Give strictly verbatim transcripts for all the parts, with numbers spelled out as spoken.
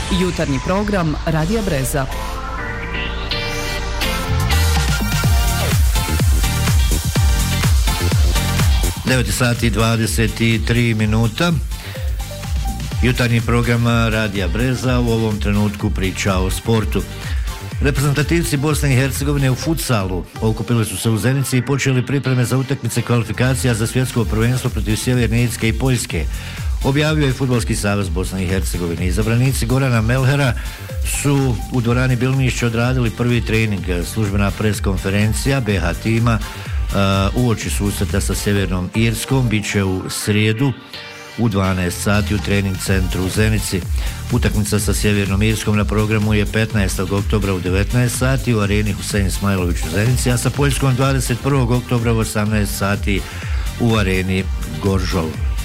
Jutarnji program Radija Breza. devet sati i dvadeset tri minuta. Jutarnji program Radija Breza u ovom trenutku priča o sportu. Reprezentativci Bosne i Hercegovine u futsalu okupili su se u Zenici i počeli pripreme za utakmice kvalifikacija za svjetsko prvenstvo protiv Sjeverne Irske i Poljske. Objavio je Fudbalski savez Bosne i Hercegovine. Izabranici Gorana Melhera su u dvorani Bilmišća odradili prvi trening. Službena preskonferencija B H tima uh, uoči susreta sa Sjevernom Irskom biće u srijedu u dvanaest sati u trening centru u Zenici. Utakmica sa Sjevernom Irskom na programu je petnaestog oktobra u devetnaest sati u areni Husein Smajlović u Zenici, a sa Poljskom dvadeset prvog oktobra u osamnaest sati u areni Goržov.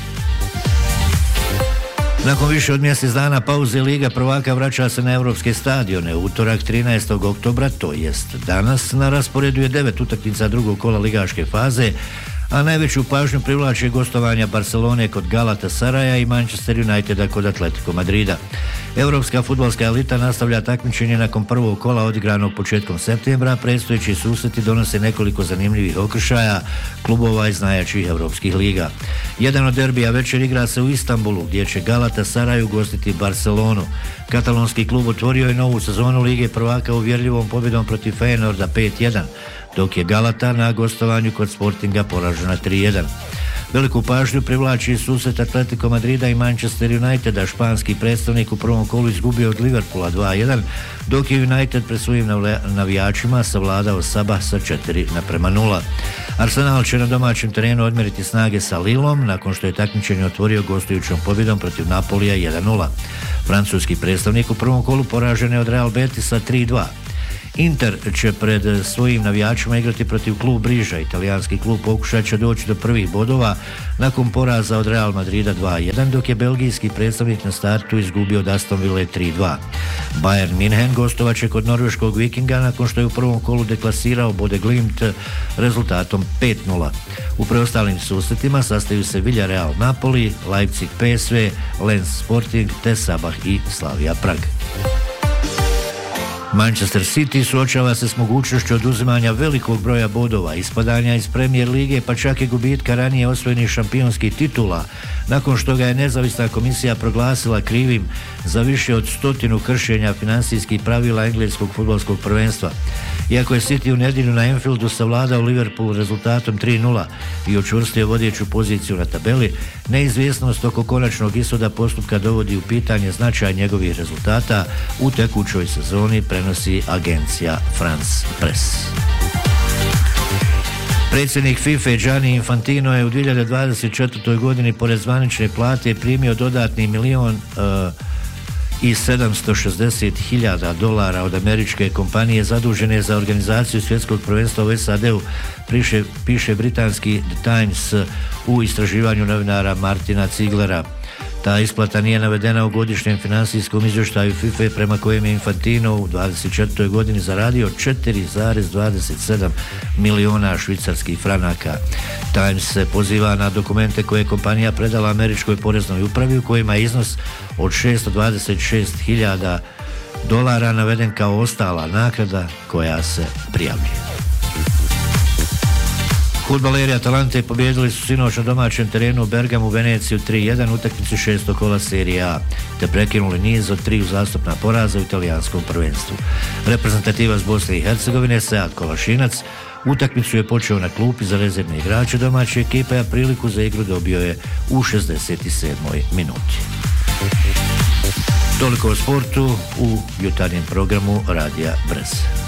Nakon više od mjesec dana pauze Liga prvaka vraća se na europske stadione. Utorak trinaestog oktobra, to jest danas, na rasporedu je devet utakmica drugog kola ligaške faze, a najveću pažnju privlače gostovanja Barcelone kod Galatasaraja i Manchester Uniteda kod Atletico Madrida. Europska fudbalska elita nastavlja takmičenje nakon prvog kola odigranog početkom septembra. Predstojeći susreti donose nekoliko zanimljivih okršaja klubova iz najjačih europskih liga. Jedan od derbija večer igra se u Istanbulu, gdje će Galatasaraj ugostiti Barcelonu. Katalonski klub otvorio je novu sezonu Lige prvaka uvjerljivom pobjedom protiv Feyenoorda pet jedan, dok je Galata na gostovanju kod Sportinga poražena tri jedan. Veliku pažnju privlači susret Atletico Madrida i Manchester Uniteda. Španski predstavnik u prvom kolu izgubio od Liverpoola dva jedan, dok je United pred svojim navijačima savladao Sabah sa četiri naprema nula. Arsenal će na domaćem terenu odmjeriti snage sa Lillom nakon što je takmičenje otvorio gostujućom pobjedom protiv Napolija jedan nula. Francuski predstavnik u prvom kolu poražen je od Real Betisa tri dva. Inter će pred svojim navijačima igrati protiv klub Briža. Italijanski klub pokušat će doći do prvih bodova nakon poraza od Real Madrida dva jedan, dok je belgijski predstavnik na startu izgubio od Aston Ville tri dva. Bayern München gostovat će kod norveškog Vikinga nakon što je u prvom kolu deklasirao Bode Glimt rezultatom pet nula. U preostalim susretima sastaju se Villarreal Napoli, Leipzig P S V, Lens Sporting te Sabah i Slavia Prag. Manchester City suočava se s mogućnošću oduzimanja velikog broja bodova, ispadanja iz Premier lige, pa čak i gubitka ranije osvojenih šampionskih titula, nakon što ga je nezavisna komisija proglasila krivim za više od stotinu kršenja financijskih pravila engleskog fudbalskog prvenstva. Iako je City u nedjelju na Anfieldu savladao Liverpool rezultatom tri nula i učvrstio vodeću poziciju na tabeli, neizvjesnost oko konačnog ishoda postupka dovodi u pitanje značaj njegovih rezultata u tekućoj sezoni, prenosi agencija France Press. Predsjednik FIFA Gianni Infantino je u dvije hiljade dvadeset četvrtoj godini pored zvanične plate primio dodatni milion uh, i sedamsto šezdeset hiljada dolara od američke kompanije zadužene za organizaciju svjetskog prvenstva u S A D-u, piše, piše britanski The Times u istraživanju novinara Martina Ziglera. Ta isplata nije navedena u godišnjem financijskom izvještaju FIFA prema kojem je Infantino u dvadeset četvrtoj godini zaradio četiri zarez dvadeset sedam miliona švicarskih franaka. Times se poziva na dokumente koje je kompanija predala američkoj poreznoj upravi u kojima je iznos od šesto dvadeset šest hiljada dolara naveden kao ostala naknada koja se prijavljuje. Fudbaleri Atalante pobijedili su sinoć na domaćem terenu u Bergamu Veneciju tri jedan utakmicu šestog kola Serije A, te prekinuli niz od tri uzastopna poraza u italijanskom prvenstvu. Reprezentativac Bosne i Hercegovine Sead Kolašinac utakmicu je počeo na klupi za rezervne igrače domaće ekipe, a priliku za igru dobio je u šezdeset sedmoj minuti. Toliko o sportu u jutarnjem programu Radija Brez.